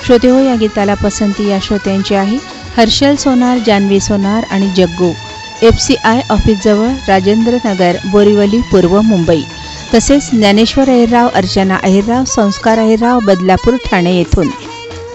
श्रोते हो, या गीताला पसंती या श्रोत्यांची आहे. हर्षल सोनार, जान्हवी सोनार आणि जग्गू, FCI ऑफिसजवळ, राजेंद्र नगर, बोरिवली पूर्व, मुंबई. तसेच ज्ञानेश्वर अहिरराव, अर्चना अहिरराव, संस्कार अहिरराव, बदलापूर, ठाणे येथून.